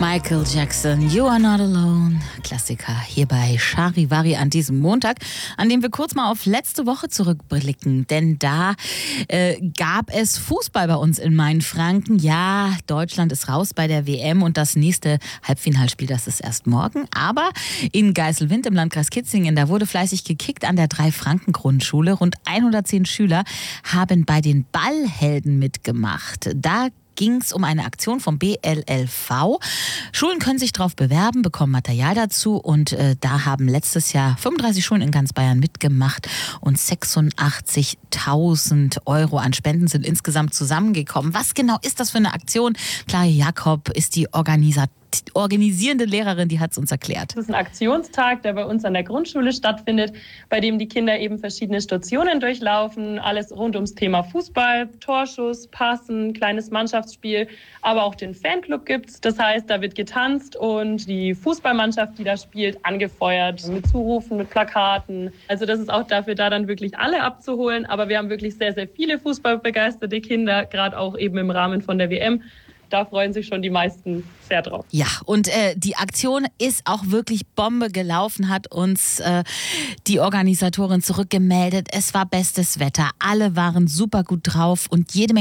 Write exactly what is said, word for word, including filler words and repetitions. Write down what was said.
Michael Jackson, You Are Not Alone, Klassiker hier bei Charivari an diesem Montag, an dem wir kurz mal auf letzte Woche zurückblicken, denn da äh, gab es Fußball bei uns in Mainfranken. Ja, Deutschland ist raus bei der W M und das nächste Halbfinalspiel, das ist erst morgen, aber in Geiselwind im Landkreis Kitzingen, da wurde fleißig gekickt an der Drei-Franken-Grundschule. Rund hundertzehn Schüler haben bei den Ballhelden mitgemacht. Da ging es um eine Aktion vom B L L V. Schulen können sich darauf bewerben, bekommen Material dazu und äh, da haben letztes Jahr fünfunddreißig Schulen in ganz Bayern mitgemacht und sechsundachtzigtausend Euro an Spenden sind insgesamt zusammengekommen. Was genau ist das für eine Aktion? Clara Jakob ist die Organisatorin. organisierende Lehrerin, die hat es uns erklärt. Das ist ein Aktionstag, der bei uns an der Grundschule stattfindet, bei dem die Kinder eben verschiedene Stationen durchlaufen. Alles rund ums Thema Fußball, Torschuss, Passen, kleines Mannschaftsspiel, aber auch den Fanclub gibt's. Das heißt, da wird getanzt und die Fußballmannschaft, die da spielt, angefeuert mit Zurufen, mit Plakaten. Also das ist auch dafür da, dann wirklich alle abzuholen. Aber wir haben wirklich sehr, sehr viele fußballbegeisterte Kinder, gerade auch eben im Rahmen von der W M. Da freuen sich schon die meisten sehr drauf. Ja, und äh, die Aktion ist auch wirklich Bombe gelaufen, hat uns äh, die Organisatorin zurückgemeldet. Es war bestes Wetter, alle waren super gut drauf und jede Menge